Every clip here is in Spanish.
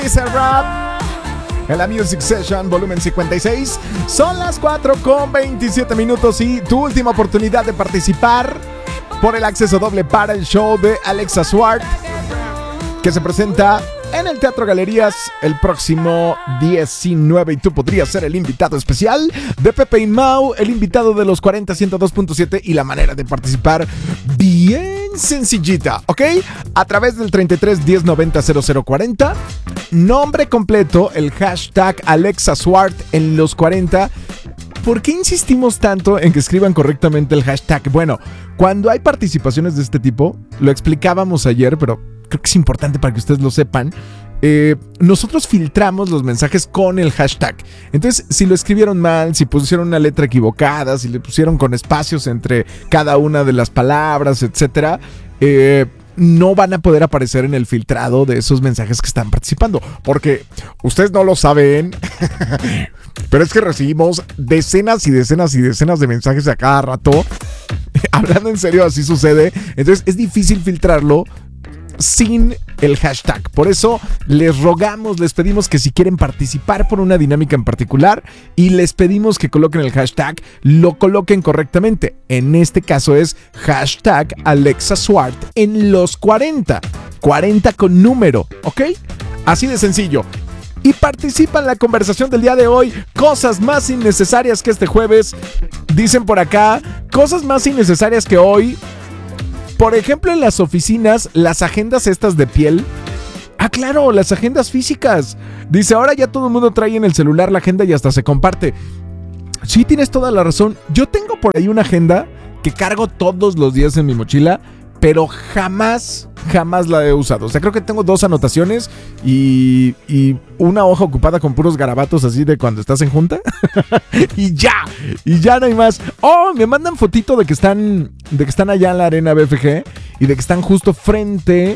Rap en la Music Session volumen 56. Son las 4:27 y tu última oportunidad de participar por el acceso doble para el show de Alexa Suart, que se presenta en el Teatro Galerías el próximo 19, y tú podrías ser el invitado especial de Pepe y Mau, el invitado de los 40 102.7. Y la manera de participar, bien sencillita, ¿ok? A través del 33 10 90 0040, nombre completo, el hashtag Alexa Suart en los 40. ¿Por qué insistimos tanto en que escriban correctamente el hashtag? Bueno, cuando hay participaciones de este tipo, lo explicábamos ayer, pero creo que es importante para que ustedes lo sepan. Nosotros filtramos los mensajes con el hashtag. Entonces, si lo escribieron mal, si pusieron una letra equivocada, si le pusieron con espacios entre cada una de las palabras, etcétera, no van a poder aparecer en el filtrado de esos mensajes que están participando. Porque ustedes no lo saben, pero es que recibimos decenas y decenas y decenas de mensajes a cada rato. Hablando en serio, así sucede. Entonces es difícil filtrarlo sin el hashtag. Por eso les rogamos, les pedimos que si quieren participar por una dinámica en particular, y les pedimos que coloquen el hashtag, lo coloquen correctamente. En este caso es hashtag Alexa Suart en los 40 con número, ¿ok? Así de sencillo. Y participa en la conversación del día de hoy. Cosas más innecesarias que este jueves. Dicen por acá, cosas más innecesarias que hoy. Por ejemplo, en las oficinas, las agendas estas de piel. Ah, claro, las agendas físicas. Dice, ahora ya todo el mundo trae en el celular la agenda y hasta se comparte. Sí, tienes toda la razón. Yo tengo por ahí una agenda que cargo todos los días en mi mochila, pero jamás la he usado. O sea, creo que tengo 2 anotaciones y una hoja ocupada con puros garabatos así de cuando estás en junta. y ya no hay más. Oh, me mandan fotito de que están allá en la arena BFG y de que están justo frente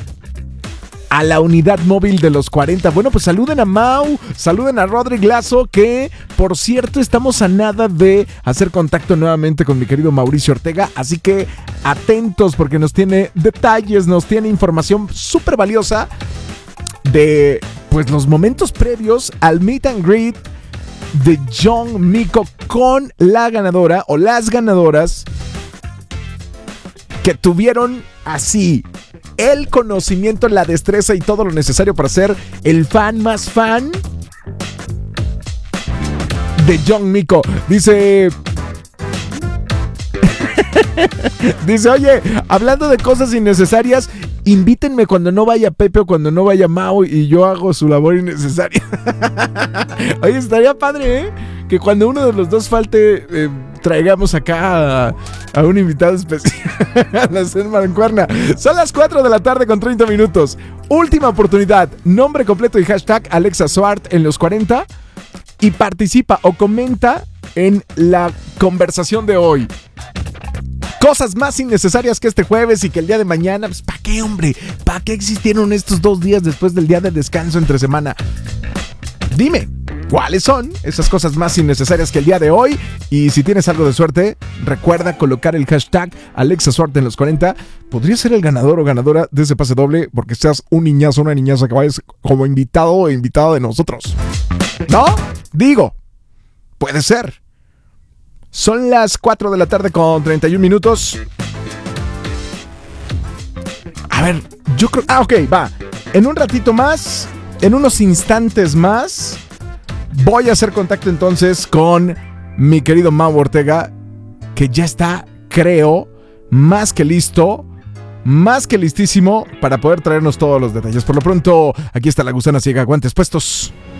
a la unidad móvil de los 40. Bueno, pues saluden a Mau, saluden a Rodri Lazo, que por cierto estamos a nada de hacer contacto nuevamente con mi querido Mauricio Ortega, así que atentos porque nos tiene detalles, nos tiene información súper valiosa de pues los momentos previos al meet and greet de John Mico con la ganadora o las ganadoras que tuvieron así el conocimiento, la destreza y todo lo necesario para ser el fan más fan de John Mico. Dice, oye, hablando de cosas innecesarias, invítenme cuando no vaya Pepe o cuando no vaya Mau y yo hago su labor innecesaria. Oye, estaría padre, que cuando uno de los dos falte, traigamos acá a un invitado especial a la Cen Mancuerna. Son las 4:30 Última oportunidad. Nombre completo y hashtag Alexa Suart en los 40. Y participa o comenta en la conversación de hoy. Cosas más innecesarias que este jueves y que el día de mañana. Pues, ¿para qué, hombre? ¿Para qué existieron estos 2 días después del día de descanso entre semana? Dime, ¿cuáles son esas cosas más innecesarias que el día de hoy? Y si tienes algo de suerte, recuerda colocar el hashtag Alexa Suart en los 40. Podría ser el ganador o ganadora de ese pase doble, porque seas un niñazo o una niñaza que vayas como invitado o invitada de nosotros. ¿No? Digo, puede ser. Son las 4:31. A ver, yo creo... ok, va. En un ratito más, en unos instantes más, voy a hacer contacto entonces con mi querido Mau Ortega, que ya está, creo, más que listo, más que listísimo para poder traernos todos los detalles. Por lo pronto, aquí está la gusana ciega, guantes puestos.